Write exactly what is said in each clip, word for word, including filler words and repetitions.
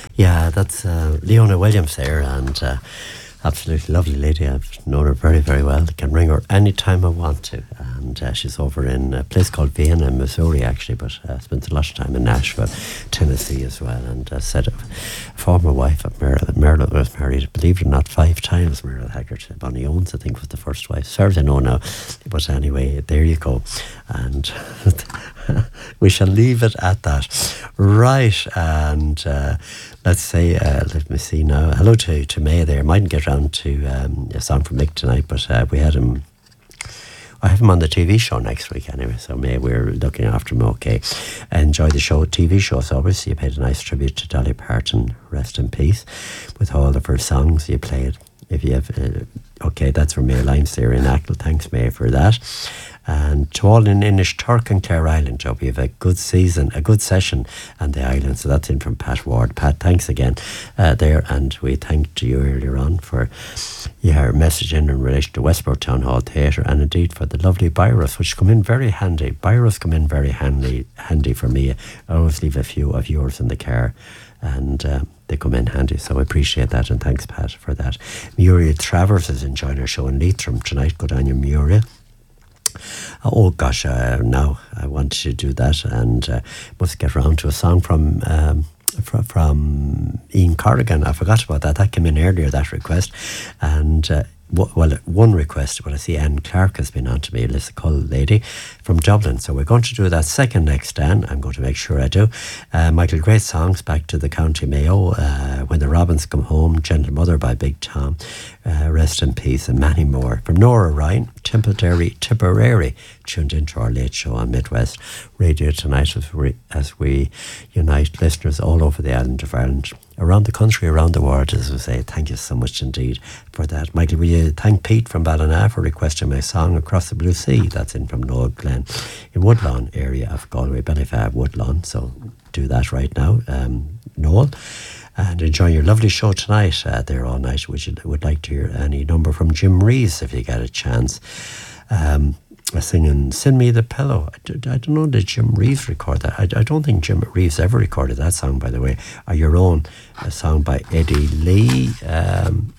Yeah, that's uh, Leona Williams there, and uh, absolutely lovely lady. I've known her very, very well. I can ring her anytime I want to. And uh, she's over in a place called Vienna, Missouri, actually, but uh, spent a lot of time in Nashville, Tennessee as well. And uh, said a former wife of Meryl, Meryl was married, believe it or not, five times. Meryl Haggard, Bonnie Owens, I think, was the first wife. As far as I know now. But anyway, there you go. And we shall leave it at that. Right, and uh, let's say, uh, let me see now. Hello to, to May there. Mightn't get round to um, a song from Mick tonight, but uh, we had him. I have him on the T V show next week anyway, so May, we're looking after him okay. Enjoy the show, T V show. So obviously you paid a nice tribute to Dolly Parton, rest in peace, with all of her songs you played. If you have, uh, okay, that's from May Lines there in Ackle. Thanks, May, for that. And to all in Inishturk and Clare Island, hope you have a good season, a good session on the island. So that's in from Pat Ward. Pat, thanks again uh, there. And we thanked you earlier on for your message in relation to Westport Town Hall Theatre, and indeed for the lovely Biros, which come in very handy. Biros come in very handy, handy for me. I always leave a few of yours in the car, and uh, they come in handy, so I appreciate that, and thanks, Pat, for that. Muriel Travers is enjoying our show in Leitrim tonight. Good on you, Muriel. Oh gosh, uh, now I want to do that, and uh, must get round to a song from um, from, from Ian Corrigan. I forgot about that. That came in earlier, that request, and uh, w- well, one request. But I see Anne Clark has been on to me, Alyssa Cull lady from Dublin. So we're going to do that second next, Dan. I'm going to make sure I do. Uh, Michael, great songs, Back to the County Mayo, uh, When the Robins Come Home, Gentle Mother by Big Tom, uh, Rest in Peace, and many more. From Nora Ryan, Tipperary, Tipperary, tuned into our late show on Midwest Radio tonight as we, as we unite listeners all over the island of Ireland, around the country, around the world, as we say. Thank you so much indeed for that. Michael, will you thank Pete from Ballina for requesting my song Across the Blue Sea? That's in from Noel Glen in Woodlawn area of Galway, Bellyfab, Woodlawn. So do that right now, um, Noel. And enjoy your lovely show tonight. Uh, there all night. Would you would like to hear any number from Jim Reeves if you get a chance? Um, singing "Send Me the Pillow." I, do, I don't know, did Jim Reeves record that? I, I don't think Jim Reeves ever recorded that song, by the way. Or your own, a song by Eddie Lee. Um,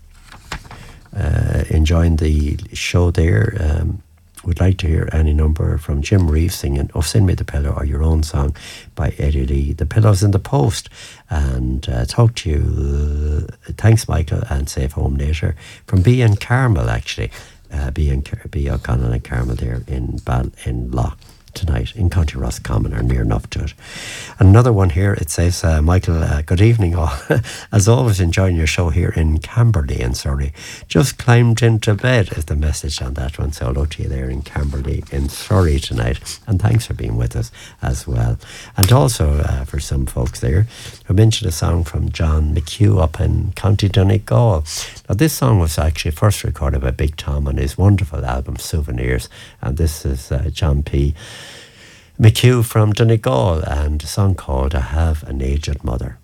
uh, enjoying the show there. Um, would like to hear any number from Jim Reeves singing "Oh, Send Me the Pillow," or your own song by Eddie Lee. The Pillow's in the Post. And uh, talk to you. Uh, thanks, Michael, and safe home later. From B and Carmel, actually. Uh, B and B O'Connell and Carmel there in Bal in Lough tonight in County Roscommon, or near enough to it. Another one here, it says, uh, Michael, uh, good evening all. As always, enjoying your show here in Camberley in Surrey. Just climbed into bed is the message on that one. So hello to you there in Camberley in Surrey tonight, and thanks for being with us as well. And also uh, for some folks there who mentioned a song from John McHugh up in County Donegal. Now this song was actually first recorded by Big Tom on his wonderful album Souvenirs, and this is uh, John P. McHugh from Donegal, and a song called I Have an Aged Mother.